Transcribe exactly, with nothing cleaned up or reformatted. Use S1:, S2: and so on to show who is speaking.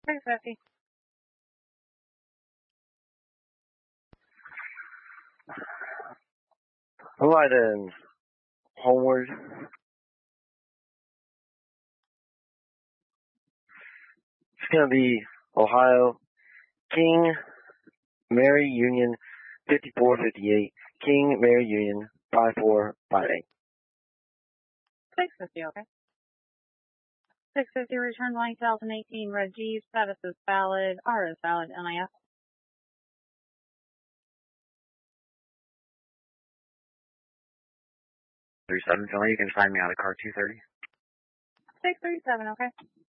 S1: six fifty.
S2: Alright then, homeward. It's gonna be Ohio, King, Mary Union, fifty-four fifty-eight, King, Mary Union, five four five eight.
S1: six fifty, okay. six fifty, return line two thousand eighteen, red Jeep, status is valid, R is valid, N I S.
S2: three seven, tell me you can find me out of car two thirty.
S1: six thirty-seven, okay.